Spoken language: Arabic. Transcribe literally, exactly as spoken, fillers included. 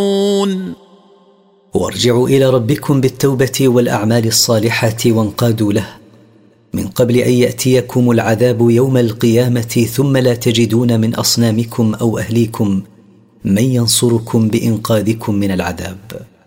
وارجعوا إلى ربكم بالتوبة والأعمال الصالحة وانقادوا له من قبل أن يأتيكم العذاب يوم القيامة ثم لا تجدون من أصنامكم أو أهليكم من ينصركم بإنقاذكم من العذاب.